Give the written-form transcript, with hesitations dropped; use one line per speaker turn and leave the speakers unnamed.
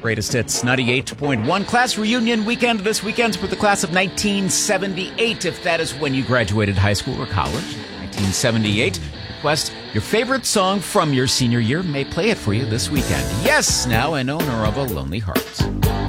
Greatest Hits 98.1 class reunion weekend. This weekend's for the class of 1978, if that is when you graduated high school or college. 1978. Request your favorite song from your senior year. May play it for you this weekend. Yes, now an owner of a Lonely Heart.